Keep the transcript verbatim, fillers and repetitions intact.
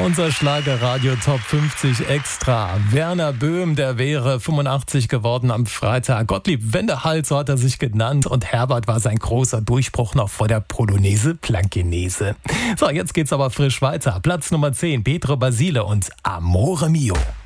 Unser Schlagerradio Top fünfzig Extra. Werner Böhm, der wäre fünfundachtzig geworden am Freitag. Gottlieb Wendehals, so hat er sich genannt. Und Herbert war sein großer Durchbruch noch vor der Polonaise Blankenese. So, jetzt geht's aber frisch weiter. Platz Nummer zehn, Pietro Basile und Amore Mio.